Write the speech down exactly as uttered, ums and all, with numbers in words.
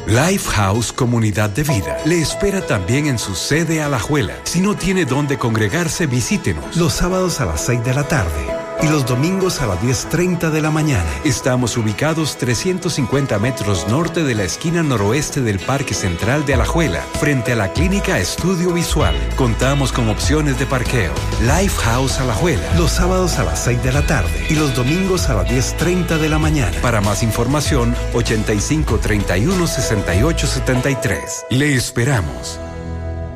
Lifehouse Comunidad de Vida le espera también en su sede Alajuela. Si no tiene dónde congregarse, visítenos. Los sábados a las seis de la tarde y los domingos a las diez treinta de la mañana. Estamos ubicados trescientos cincuenta metros norte de la esquina noroeste del Parque Central de Alajuela, frente a la Clínica Estudio Visual. Contamos con opciones de parqueo. Lifehouse Alajuela. Los sábados a las seis de la tarde y los domingos a las diez treinta de la mañana. Para más información, ochenta y cinco, treinta y uno, sesenta y ocho, setenta y tres. Le esperamos.